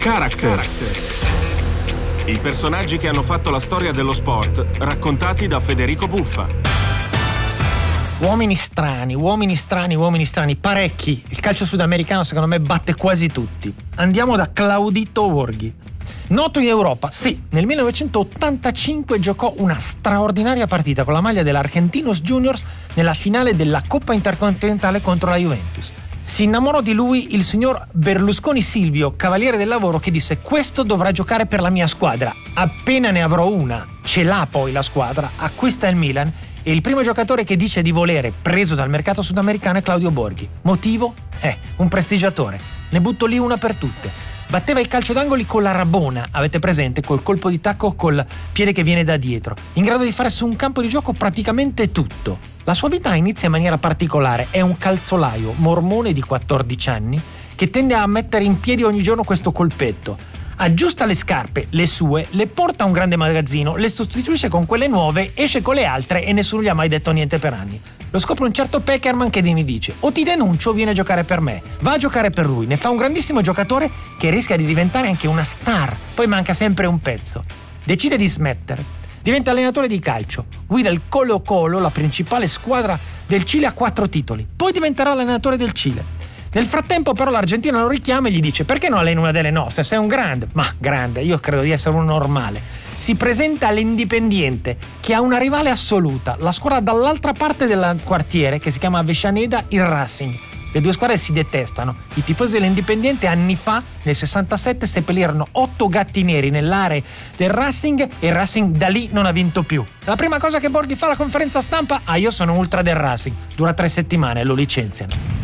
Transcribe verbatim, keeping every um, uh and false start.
Character. I personaggi che hanno fatto la storia dello sport, raccontati da Federico Buffa. Uomini strani, uomini strani, uomini strani, parecchi. Il calcio sudamericano secondo me batte quasi tutti. Andiamo da Claudito Borghi. Noto in Europa, sì, nel millenovecentottantacinque giocò una straordinaria partita con la maglia dell'Argentinos Juniors nella finale della Coppa Intercontinentale contro la Juventus. Si innamorò di lui il signor Berlusconi Silvio, cavaliere del lavoro, che disse: questo dovrà giocare per la mia squadra. Appena ne avrò una, ce l'ha poi la squadra, acquista il Milan e il primo giocatore che dice di volere, preso dal mercato sudamericano, è Claudio Borghi. Motivo? Eh, un prestigiatore. Ne butto lì una per tutte. Batteva il calcio d'angoli con la rabona, avete presente? Col colpo di tacco col piede che viene da dietro, in grado di fare su un campo di gioco praticamente tutto. La sua vita inizia in maniera particolare, è un calzolaio mormone di quattordici anni che tende a mettere in piedi ogni giorno questo colpetto. Aggiusta le scarpe, le sue, le porta a un grande magazzino, le sostituisce con quelle nuove, esce con le altre e nessuno gli ha mai detto niente per anni. Lo scopre un certo Peckerman che gli dice: o ti denuncio o vieni a giocare per me. Va a giocare per lui, ne fa un grandissimo giocatore che rischia di diventare anche una star, poi manca sempre un pezzo. Decide di smettere, diventa allenatore di calcio, guida il Colo Colo, la principale squadra del Cile, a quattro titoli, poi diventerà allenatore del Cile. Nel frattempo però l'Argentina lo richiama e gli dice: perché non alleni una delle nostre? Sei un grande. Ma grande, io credo di essere un normale. Si presenta all'Indipendiente, che ha una rivale assoluta, la squadra dall'altra parte del quartiere, che si chiama Avellaneda, il Racing. Le due squadre si detestano. I tifosi dell'Indipendiente anni fa, nel sessantasette, seppellirono otto gatti neri nell'area del Racing e il Racing da lì non ha vinto più. La prima cosa che Borghi fa alla conferenza stampa: ah, io sono ultra del Racing. Dura tre settimane e lo licenziano.